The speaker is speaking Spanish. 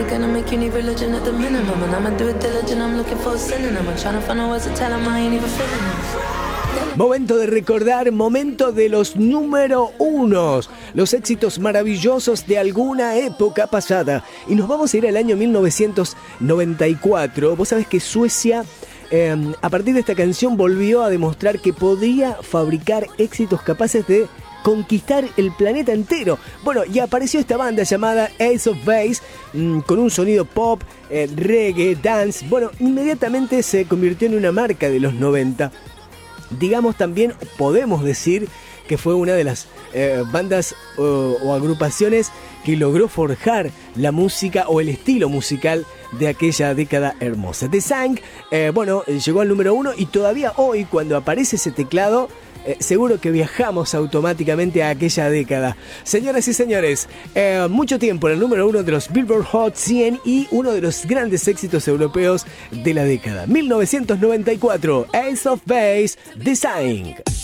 really gonna make you need religion at the minimum. And I'ma do it diligent, I'm looking for a synonym. I'm trying to find out words to tell him I ain't even feeling them. Momento de recordar, momento de los número unos, los éxitos maravillosos de alguna época pasada. Y nos vamos a ir al año 1994. Vos sabés que Suecia, a partir de esta canción, volvió a demostrar que podía fabricar éxitos capaces de conquistar el planeta entero. Bueno, y apareció esta banda llamada Ace of Base, con un sonido pop, reggae, dance. Bueno, inmediatamente se convirtió en una marca de los 90. Digamos, también podemos decir que fue una de las bandas o agrupaciones que logró forjar la música o el estilo musical de aquella década hermosa. The Sang, llegó al número 1 y todavía hoy, cuando aparece ese teclado, seguro que viajamos automáticamente a aquella década. Señoras y señores, mucho tiempo en el número 1 de los Billboard Hot 100 y uno de los grandes éxitos europeos de la década. 1994, Ace of Base, The Sang.